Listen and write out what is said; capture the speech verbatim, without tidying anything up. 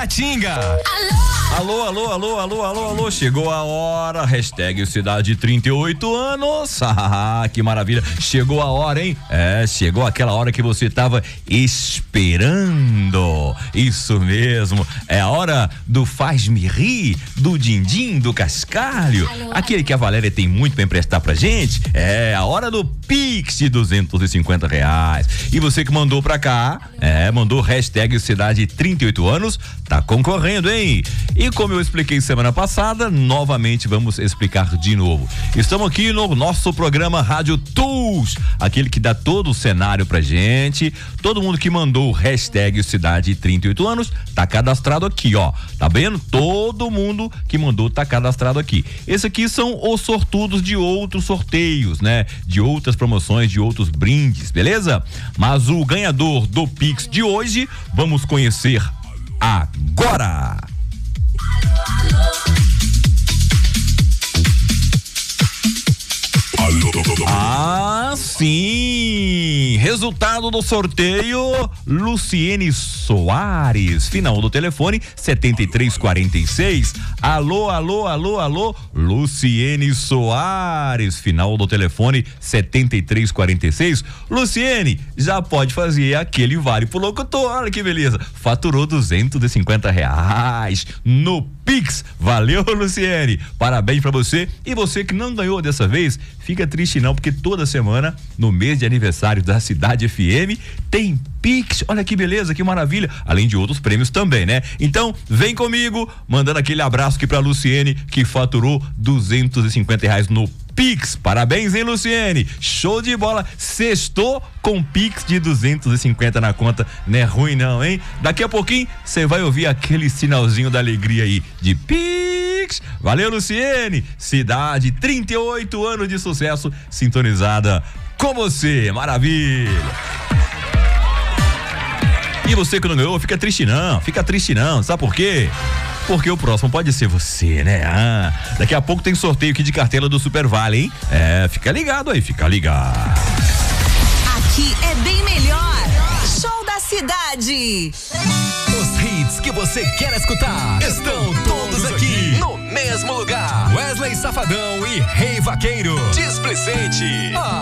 Tatinga. Alô, alô, alô, alô, alô, alô, chegou a hora, hashtag Cidade trinta e oito anos, ah, que maravilha, chegou a hora, hein? É, chegou aquela hora que você tava esperando, isso mesmo, é a hora do faz-me rir, do din-din, do cascalho, alô, aquele que a Valéria tem muito pra emprestar pra gente, é a hora do Pix de duzentos e cinquenta reais, e você que mandou pra cá, é, mandou hashtag Cidade trinta e oito anos, tá concorrendo, hein? E como eu expliquei semana passada, novamente vamos explicar de novo. Estamos aqui no nosso programa Rádio Tools, aquele que dá todo o cenário pra gente. Todo mundo que mandou o hashtag Cidade trinta e oito anos tá cadastrado aqui, ó. Tá vendo? Todo mundo que mandou tá cadastrado aqui. Esse aqui são os sortudos de outros sorteios, né? De outras promoções, de outros brindes, beleza? Mas o ganhador do Pix de hoje, vamos conhecer agora. Ah, sim! Resultado do sorteio: Luciene Soares. Final do telefone setenta e três quarenta e seis. Alô, alô, alô, alô, Luciene Soares. Final do telefone setenta e três quarenta e seis. Luciene, já pode fazer aquele vale pro locutor. Olha que beleza. Faturou duzentos e cinquenta reais no Pix. Valeu, Luciene. Parabéns pra você. E você que não ganhou dessa vez, fica triste não, porque toda semana, no mês de aniversário da Cidade F M, tem Pix. Olha que beleza, que maravilha. Além de outros prêmios também, né? Então, vem comigo, mandando aquele abraço aqui pra Luciene, que faturou duzentos e cinquenta reais no Pix. Parabéns, hein, Luciene? Show de bola. Sextou com Pix de duzentos e cinquenta na conta. Não é ruim não, hein? Daqui a pouquinho você vai ouvir aquele sinalzinho da alegria aí de Pix. Valeu, Luciene. Cidade, trinta e oito anos de sucesso, sintonizada com você. Maravilha. E você que não ganhou, fica triste não, fica triste não, sabe por quê? Porque o próximo pode ser você, né? Ah, daqui a pouco tem sorteio aqui de cartela do Super Vale, hein? É, fica ligado aí, fica ligado. Aqui é bem melhor. Show da Cidade. Os hits que você quer escutar estão todos aqui no mesmo lugar. Wesley Safadão e Rei Vaqueiro. Displicente. Ah.